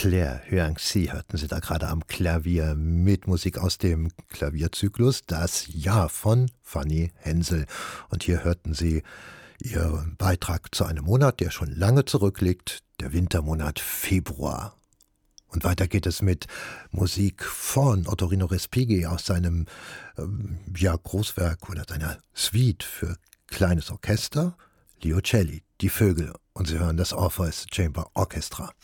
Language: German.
Claire Hyang-si hörten Sie da gerade am Klavier mit Musik aus dem Klavierzyklus Das Jahr von Fanny Hensel. Und hier hörten Sie Ihren Beitrag zu einem Monat, der schon lange zurückliegt, der Wintermonat Februar. Und weiter geht es mit Musik von Ottorino Respighi aus seinem Großwerk oder seiner Suite für kleines Orchester, Liucelli, die Vögel. Und Sie hören das Orpheus Chamber Orchestra.